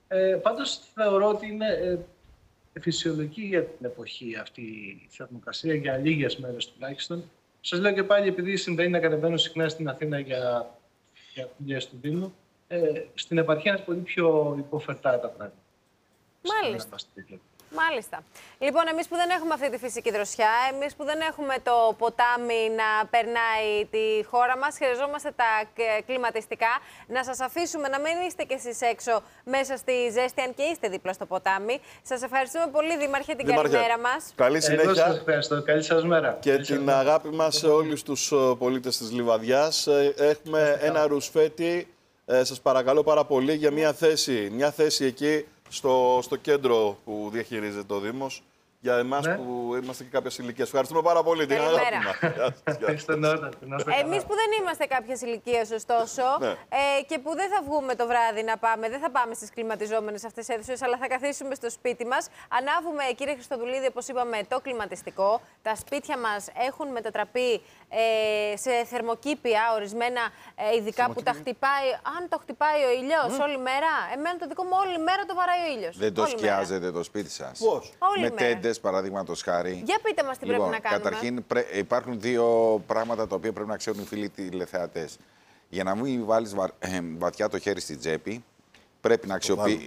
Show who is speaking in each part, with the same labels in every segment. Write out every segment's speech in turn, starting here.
Speaker 1: Πάντως θεωρώ ότι είναι φυσιολογική για την εποχή αυτή η θερμοκρασία, για λίγες μέρες τουλάχιστον. Σας λέω και πάλι, επειδή συμβαίνει να κατεβαίνω συχνά στην Αθήνα για δουλειές του Δήμου, στην επαρχία είναι πολύ πιο υποφερτά τα πράγματα.
Speaker 2: Μάλιστα. Μάλιστα. Λοιπόν, εμείς που δεν έχουμε αυτή τη φυσική δροσιά, εμείς που δεν έχουμε το ποτάμι να περνάει τη χώρα μας, χρειαζόμαστε τα κλιματιστικά. Να σας αφήσουμε να μην είστε κι εσείς έξω μέσα στη ζέστη, αν και είστε δίπλα στο ποτάμι. Σας ευχαριστούμε πολύ, Δήμαρχε, την καλημέρα μας.
Speaker 3: Καλή συνέχεια.
Speaker 1: Σας ευχαριστώ. Καλή σας μέρα.
Speaker 3: Και την αγάπη μας σε όλους τους πολίτες της Λιβαδιάς. Έχουμε ένα ρουσφέτη, σας παρακαλώ πάρα πολύ, για μια θέση εκεί στο κέντρο που διαχειρίζεται ο Δήμος, για εμάς που είμαστε και κάποιες ηλικίες. Ευχαριστούμε πάρα πολύ. Την αγάπη μας.
Speaker 2: Εμείς που δεν είμαστε κάποιες ηλικίες, ωστόσο, και που δεν θα βγούμε το βράδυ να πάμε, δεν θα πάμε στις κλιματιζόμενες αυτές αίθουσες, αλλά θα καθίσουμε στο σπίτι μας. Ανάβουμε, κύριε Χριστοδουλίδη, όπως είπαμε, το κλιματιστικό. Τα σπίτια μας έχουν μετατραπεί σε θερμοκήπια, ορισμένα ειδικά που τα χτυπάει. Αν το χτυπάει ο ήλιος όλη μέρα, εμένα το δικό μου όλη μέρα το βαράει ο ήλιος.
Speaker 4: Δεν το σκιάζετε το σπίτι σας?
Speaker 3: Πώς?
Speaker 4: Με τέντες, παραδείγματος χάρη.
Speaker 2: Για πείτε μας τι πρέπει να κάνουμε.
Speaker 4: Καταρχήν, υπάρχουν δύο πράγματα τα οποία πρέπει να ξέρουν οι φίλοι τηλεθεατές. Για να μην βάλεις βαθιά το χέρι στη τσέπη, πρέπει να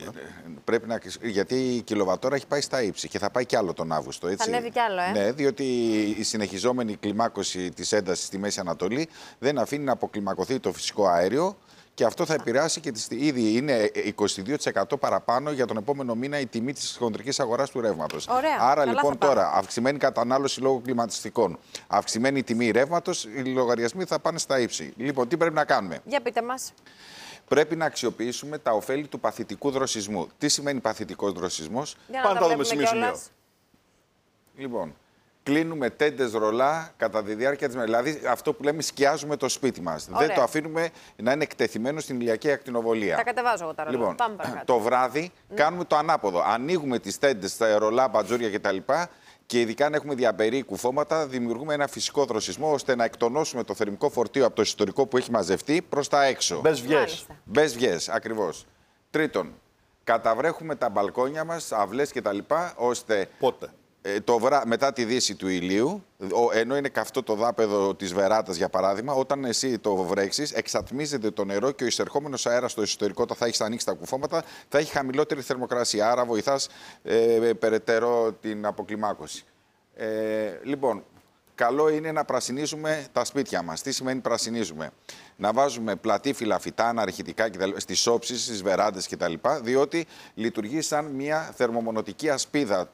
Speaker 4: γιατί η κιλοβατόρα έχει πάει στα ύψη και θα πάει κι άλλο τον Αύγουστο. Έτσι.
Speaker 2: Θα ανέβει κι άλλο,
Speaker 4: Ναι, διότι η συνεχιζόμενη κλιμάκωση της έντασης στη Μέση Ανατολή δεν αφήνει να αποκλιμακωθεί το φυσικό αέριο. Και αυτό θα επηρεάσει και ήδη είναι 22% παραπάνω για τον επόμενο μήνα η τιμή της χοντρικής αγοράς του ρεύματος. Άρα λοιπόν τώρα αυξημένη κατανάλωση λόγω κλιματιστικών, αυξημένη τιμή ρεύματος, οι λογαριασμοί θα πάνε στα ύψη. Λοιπόν, τι πρέπει να κάνουμε?
Speaker 2: Για πείτε μας.
Speaker 4: Πρέπει να αξιοποιήσουμε τα ωφέλη του παθητικού δροσισμού. Τι σημαίνει παθητικός δροσισμός?
Speaker 3: Πάμε να δούμε σημείο.
Speaker 4: Λοιπόν, κλείνουμε τέντες ρολά κατά τη διάρκεια της μέρας. Δηλαδή, αυτό που λέμε, σκιάζουμε το σπίτι μας. Δεν το αφήνουμε να είναι εκτεθειμένο στην ηλιακή ακτινοβολία.
Speaker 2: Τα κατεβάζω εγώ τα ρολά.
Speaker 4: Λοιπόν,
Speaker 2: πάμε παρακάτω.
Speaker 4: Το βράδυ κάνουμε το ανάποδο. Ανοίγουμε τις τέντες, τα ρολά, μπατζούρια κτλ. Και ειδικά αν έχουμε διαπερή κουφώματα, δημιουργούμε ένα φυσικό δροσισμό ώστε να εκτονώσουμε το θερμικό φορτίο από το εσωτερικό που έχει μαζευτεί προς τα έξω. Μπες βγες, ακριβώς. Τρίτον, καταβρέχουμε τα μπαλκόνια μας, αυλές κτλ. Ώστε.
Speaker 3: Πότε?
Speaker 4: Μετά τη δύση του ηλίου, ενώ είναι καυτό το δάπεδο της βεράτας, για παράδειγμα, όταν εσύ το βρέξεις, εξατμίζεται το νερό και ο εισερχόμενος αέρας στο εσωτερικό, όταν θα έχεις ανοίξει τα κουφώματα, θα έχει χαμηλότερη θερμοκρασία. Άρα βοηθάς περαιτέρω την αποκλιμάκωση. Λοιπόν, καλό είναι να πρασινίζουμε τα σπίτια μας. Τι σημαίνει πρασινίζουμε? Να βάζουμε πλατήφυλλα φυτά, αναρχητικά στις όψεις, στις βεράντες κτλ. Διότι λειτουργεί σαν μια θερμομονωτική ασπίδα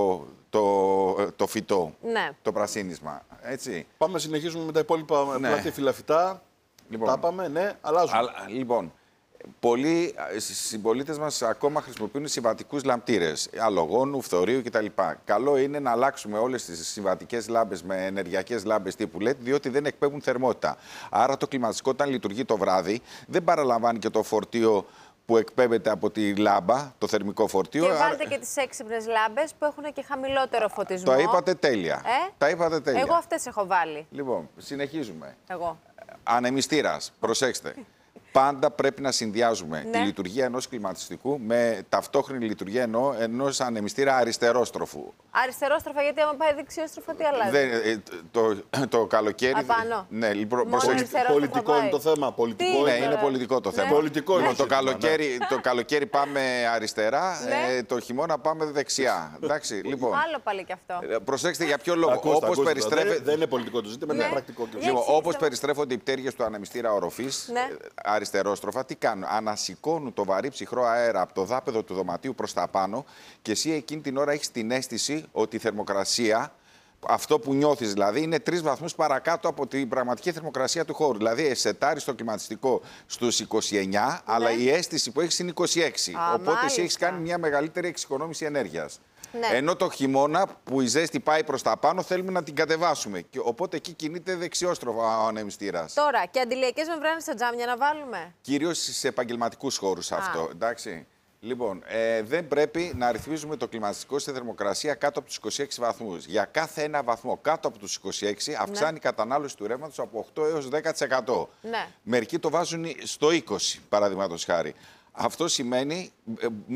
Speaker 4: το φυτό, το πρασίνισμα. Έτσι.
Speaker 3: Πάμε, συνεχίζουμε με τα υπόλοιπα πλατήφυλλα φυτά.
Speaker 4: Λοιπόν,
Speaker 3: τα πάμε, αλλάζουμε.
Speaker 4: Λοιπόν, πολλοί συμπολίτες μας ακόμα χρησιμοποιούν συμβατικούς λαμπτήρες, αλογόνου, φθορείου κτλ. Καλό είναι να αλλάξουμε όλες τις συμβατικές λάμπες με ενεργειακές λάμπες τύπου LED, διότι δεν εκπέμπουν θερμότητα. Άρα το κλιματιστικό, όταν λειτουργεί το βράδυ, δεν παραλαμβάνει και το φορτίο που εκπέμπεται από τη λάμπα, το θερμικό φορτίο.
Speaker 2: Και βάλτε και τις έξυπνες λάμπες που έχουν και χαμηλότερο φωτισμό.
Speaker 4: Το είπατε τέλεια. Τα είπατε τέλεια.
Speaker 2: Εγώ αυτές έχω βάλει.
Speaker 4: Λοιπόν, συνεχίζουμε.
Speaker 2: Εγώ.
Speaker 4: Ανεμιστήρας, προσέξτε. Πάντα πρέπει να συνδυάζουμε τη λειτουργία ενός κλιματιστικού με ταυτόχρονη λειτουργία ενός ανεμιστήρα αριστερόστροφου.
Speaker 2: Αριστερόστροφα, γιατί άμα πάει δεξιόστροφα, τι αλλάζει?
Speaker 4: Το καλοκαίρι.
Speaker 2: Απάνω.
Speaker 4: Ναι,
Speaker 3: πολιτικό είναι το θέμα.
Speaker 4: Είναι πολιτικό το θέμα.
Speaker 3: Πολιτικό είναι
Speaker 4: το καλοκαίρι πάμε αριστερά, το χειμώνα πάμε δεξιά. Εντάξει, λοιπόν.
Speaker 2: Άλλο πάλι κι αυτό.
Speaker 4: Προσέξτε για ποιο λόγο.
Speaker 3: Δεν είναι πολιτικό το ζήτημα, είναι πρακτικό.
Speaker 4: Όπως περιστρέφονται οι πτέρυγες του ανεμιστήρα οροφής, αριστερόστροφα, τι κάνουν? Ανασηκώνουν το βαρύ ψυχρό αέρα από το δάπεδο του δωματίου προς τα πάνω και εσύ εκείνη την ώρα έχεις την αίσθηση ότι η θερμοκρασία, αυτό που νιώθεις δηλαδή, είναι 3 βαθμούς παρακάτω από την πραγματική θερμοκρασία του χώρου. Δηλαδή, σετάρεις το κλιματιστικό στους 29, αλλά η αίσθηση που έχεις είναι 26. Οπότε εσύ έχεις κάνει μια μεγαλύτερη εξοικονόμηση ενέργειας. Ενώ το χειμώνα που η ζέστη πάει προς τα πάνω, θέλουμε να την κατεβάσουμε. Και οπότε εκεί κινείται δεξιόστροφα ο ανεμιστήρας.
Speaker 2: Τώρα, και αντιλιακές μεμβράνες στα τζάμια να βάλουμε?
Speaker 4: Κυρίως σε επαγγελματικούς χώρους αυτό. Εντάξει. Λοιπόν, δεν πρέπει να ρυθμίζουμε το κλιματιστικό στη θερμοκρασία κάτω από τους 26 βαθμούς. Για κάθε ένα βαθμό κάτω από τους 26 αυξάνει η κατανάλωση του ρεύματος από 8 έως 10%. Μερικοί το βάζουν στο 20, παραδείγματος χάρη. Αυτό σημαίνει